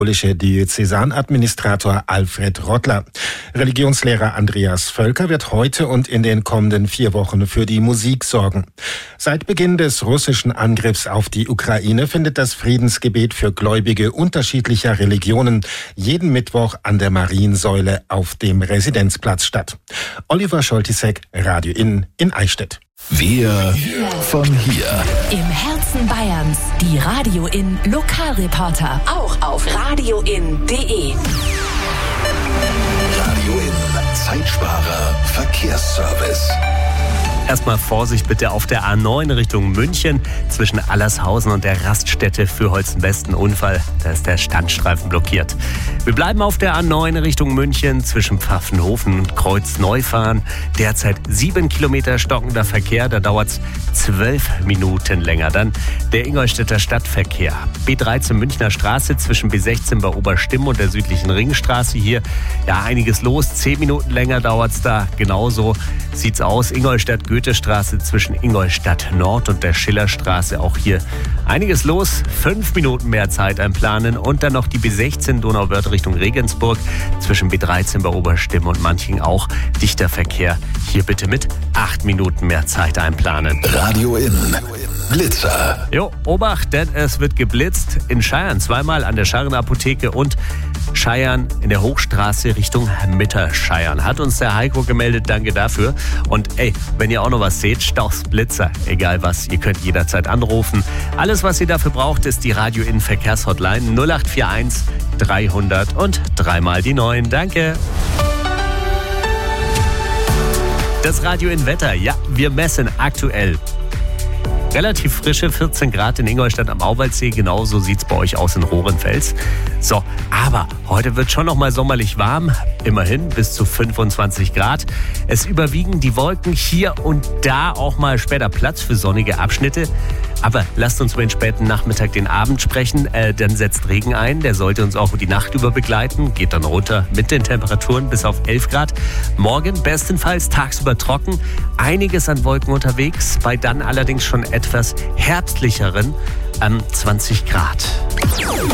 katholische Diözesanadministrator Alfred Rottler. Religionslehrer Andreas Völker wird heute und in den kommenden 4 Wochen für die Musik sorgen. Seit Beginn des russischen Angriffs auf die Ukraine findet das Friedensgebet für Gläubige unterschiedlicher Religionen jeden Mittwoch an der Mariensäule auf dem Residenzplatz statt. Oliver Scholtisek, Radio Inn in Eichstätt. Wir von hier. Im Herzen Bayerns, die Radio Inn Lokalreporter. Auch auf radioinn.de. Radio Inn, Zeitsparer, Verkehrsservice. Erstmal Vorsicht bitte auf der A9 Richtung München zwischen Allershausen und der Raststätte für Holstenbesten Unfall. Da ist der Standstreifen blockiert. Wir bleiben auf der A9 Richtung München zwischen Pfaffenhofen und Kreuzneufahren. Derzeit 7 Kilometer stockender Verkehr, da dauert es 12 Minuten länger. Dann der Ingolstädter Stadtverkehr. B13 Münchner Straße zwischen B16 bei Oberstimm und der südlichen Ringstraße hier. Ja, einiges los. 10 Minuten länger dauert es da. Genauso sieht's aus. Ingolstadt-Goethestraße zwischen Ingolstadt Nord und der Schillerstraße. Auch hier einiges los. 5 Minuten mehr Zeit einplanen. Und dann noch die B16 Donauwörth Richtung Regensburg zwischen B13 bei Oberstimm und Manching auch. Dichter Verkehr. Hier bitte mit 8 Minuten mehr Zeit einplanen. Radio Inn. Blitzer. Jo, Obacht, denn es wird geblitzt. In Scheiern zweimal an der Scharren-Apotheke und Scheiern in der Hochstraße Richtung Mitterscheiern. Hat uns der Heiko gemeldet, danke dafür. Und wenn ihr auch noch was seht, Stauchs, Blitzer, egal was, ihr könnt jederzeit anrufen. Alles, was ihr dafür braucht, ist die Radio Inn Verkehrshotline 0841 300 und 3 mal die 9. Danke. Das Radio Inn Wetter, ja, wir messen aktuell relativ frische 14 Grad in Ingolstadt am Auwaldsee. Genauso sieht es bei euch aus in Rohrenfels. So, aber heute wird schon noch mal sommerlich warm. Immerhin bis zu 25 Grad. Es überwiegen die Wolken, hier und da auch mal später Platz für sonnige Abschnitte. Aber lasst uns über den späten Nachmittag, den Abend sprechen. Dann setzt Regen ein. Der sollte uns auch die Nacht über begleiten. Geht dann runter mit den Temperaturen bis auf 11 Grad. Morgen bestenfalls tagsüber trocken. Einiges an Wolken unterwegs. Bei dann allerdings schon etwas herbstlicheren 20 Grad.